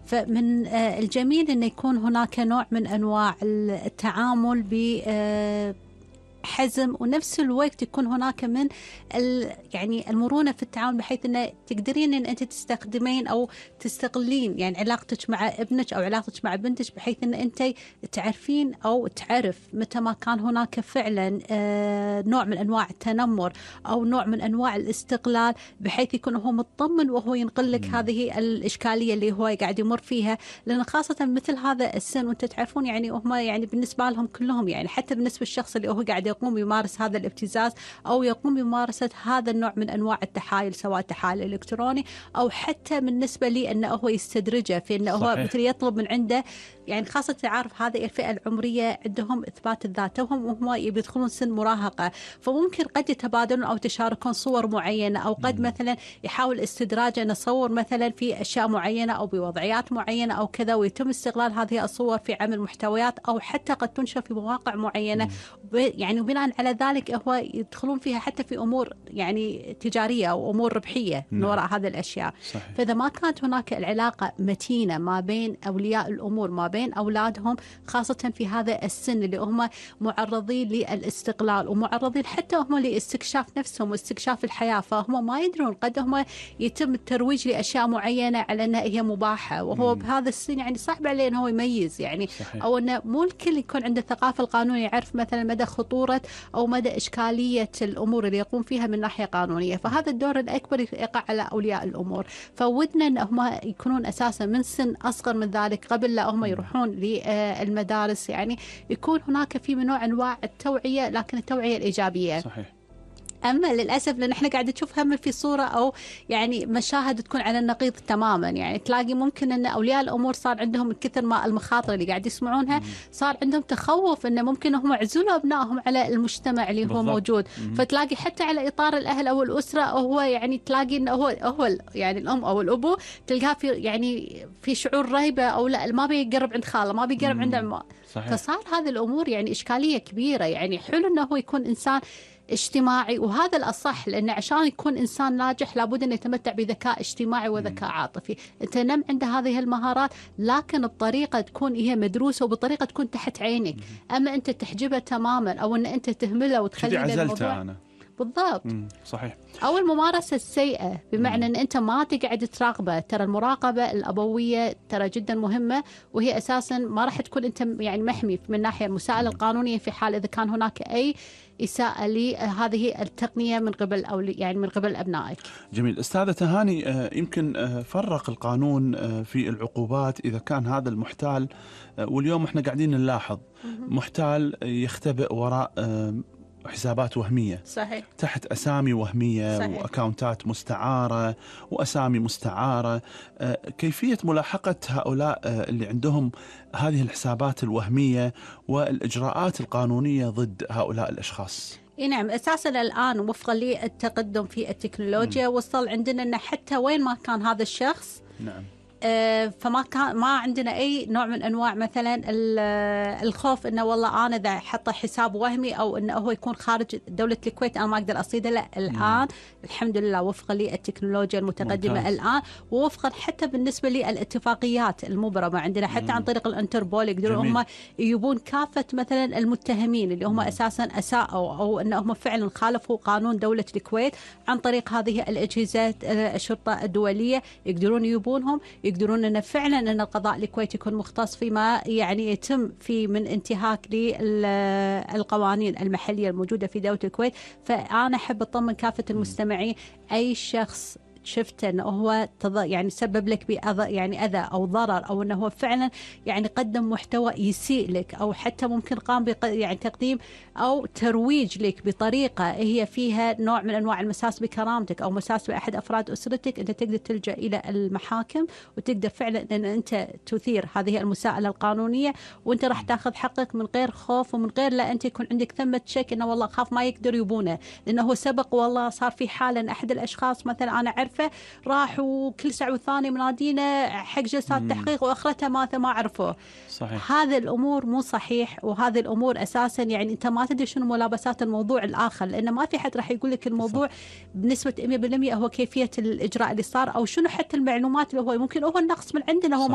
فمن الجميل أن يكون هناك نوع من أنواع التعامل ب حزم، ونفس الوقت يكون هناك من يعني المرونة في التعامل، بحيث أن تقدرين أن أنت تستخدمين أو تستغلين يعني علاقتك مع ابنك أو علاقتك مع بنتك، بحيث أن أنت تعرفين أو تعرف متى ما كان هناك فعلا نوع من أنواع التنمر أو نوع من أنواع الاستغلال، بحيث يكون هو مطمن وهو ينقل لك هذه الإشكالية اللي هو قاعد يمر فيها. لأن خاصة مثل هذا السن، وأنت تعرفون يعني هم يعني بالنسبة لهم كلهم، يعني حتى بالنسبة للشخص اللي هو قاعد يقوم يمارس هذا الابتزاز أو يقوم بممارسة هذا النوع من أنواع التحايل، سواء تحايل إلكتروني أو حتى بالنسبة لي أنه هو يستدرجه في أنه هو مثل يطلب من عنده، يعني خاصة تعرف هذه الفئة العمرية عندهم إثبات الذات، وهم يدخلون سن مراهقة، فممكن قد يتبادلون أو تشاركون صور معينة، أو قد مثلا يحاول استدراج أن أصور مثلا في أشياء معينة أو بوضعيات معينة أو كذا، ويتم استغلال هذه الصور في عمل محتويات، أو حتى قد تنشر في مواقع معينة. يعني وبناء على ذلك هو يدخلون فيها حتى في أمور يعني تجارية أو أمور ربحية من وراء هذه الأشياء. صحيح. فإذا ما كانت هناك العلاقة متينة ما بين أولياء الأمور ما بين أولادهم، خاصة في هذا السن اللي هم معرضين للاستغلال ومعرضين حتى هم لاستكشاف نفسهم واستكشاف الحياة، فهم ما يدرون قد هم يتم الترويج لأشياء معينة على أنها هي مباحة، وهو بهذا السن يعني صعب عليه أنه هو يميز يعني. صحيح. أو أنه مو الكل يكون عنده الثقافة القانونية يعرف مثلا مدى خطورة أو مدى إشكالية الأمور اللي يقوم فيها من ناحية قانونية. فهذا الدور الأكبر يقع على أولياء الأمور، فودنا أن هم يكونون أساسا من سن أصغر من ذلك، قبل لا هم يروحون للمدارس، يعني يكون هناك في من نوع أنواع التوعية، لكن التوعية الإيجابية. صحيح. أما للأسف لأن إحنا قاعدة نشوف هم في صورة أو يعني مشاهد تكون على النقيض تماما، يعني تلاقي ممكن أن أولياء الأمور صار عندهم من كثر ما المخاطر اللي قاعد يسمعونها صار عندهم تخوف أن ممكن هم يعزلوا أبنائهم على المجتمع اللي هو موجود. فتلاقي حتى على إطار الأهل أو الأسرة، هو يعني تلاقي أنه هو يعني الأم أو الأبو تلقاه في يعني في شعور رهيبة، أو لا ما بيقرب عند خاله، ما بيقرب عند عمه. فصار هذه الأمور يعني إشكالية كبيرة. يعني حلو أنه هو يكون إنسان اجتماعي، وهذا الأصح، لأن عشان يكون إنسان ناجح لابد أن يتمتع بذكاء اجتماعي وذكاء عاطفي. أنت نم عند هذه المهارات، لكن بطريقة تكون هي مدروسة وبطريقة تكون تحت عينك. أما أنت تحجبها تماما أو أن أنت تهمله وتخلي الموضوع أنا. بالضبط. صحيح. أو الممارسة السيئة، بمعنى أن أنت ما تقعد تراقبه. ترى المراقبة الأبوية ترى جدا مهمة، وهي أساسا ما راح تكون أنت يعني محمي من ناحية المساءلة القانونية في حال إذا كان هناك أي إساءة لهذه التقنية من قبل أو يعني من قبل أبنائك. جميل. أستاذة تهاني، يمكن فرق القانون في العقوبات إذا كان هذا المحتال، واليوم إحنا قاعدين نلاحظ محتال يختبئ وراء حسابات وهمية. صحيح. تحت أسامي وهمية. صحيح. وأكاونتات مستعارة وأسامي مستعارة. كيفية ملاحقة هؤلاء اللي عندهم هذه الحسابات الوهمية والإجراءات القانونية ضد هؤلاء الأشخاص؟ نعم، أساسا الآن وفقا للتقدم في التكنولوجيا وصل عندنا أن حتى وين ما كان هذا الشخص، نعم، فما كان ما عندنا أي نوع من أنواع مثلا الخوف إنه والله أنا إذا حط حساب وهمي أو إنه هو يكون خارج دولة الكويت أنا ما أقدر أصيده. لا، الآن الحمد لله وفقا للتكنولوجيا المتقدمة. ممتاز. الآن ووفقا حتى بالنسبة للاتفاقيات المبرمة عندنا حتى عن طريق الانتربول يقدرون هم يجيبون كافة مثلا المتهمين اللي هم أساسا أساءوا أو إنهم فعلا خالفوا قانون دولة الكويت، عن طريق هذه الأجهزة الشرطة الدولية يقدرون يجيبونهم، يقدرون أن فعلا أن القضاء الكويتي يكون مختص فيما يعني يتم في من انتهاك للقوانين المحلية الموجودة في دولة الكويت. فأنا أحب أطمن كافة المستمعين، أي شخص شفته أنه هو يعني سبب لك بأذى يعني أذى أو ضرر، أو أنه هو فعلا يعني قدم محتوى يسيء لك، أو حتى ممكن قام يعني تقديم أو ترويج لك بطريقة هي فيها نوع من أنواع المساس بكرامتك أو مساس بأحد أفراد أسرتك، أنت تقدر تلجأ إلى المحاكم وتقدر فعلا أن أنت تثير هذه المساءلة القانونية، وأنت راح تأخذ حقك من غير خوف ومن غير لا أنت يكون عندك ثمة شك أنه والله خاف ما يقدر يبونه، لأنه هو سبق والله صار في حالة أن أحد الأشخاص مثلا أنا عارفه راح وكل ساعة والثانية منادينا حق جلسات تحقيق وآخرتها ما عرفوه. صحيح. هذه الأمور مو صحيح، وهذه الأمور أساسا يعني أنت ما تدري شنو ملابسات الموضوع الآخر، لأن ما في حد راح يقول لك الموضوع بنسبة 100% هو كيفية الإجراء اللي صار أو شنو حتى المعلومات اللي هو ممكن هو النقص من عندنا هو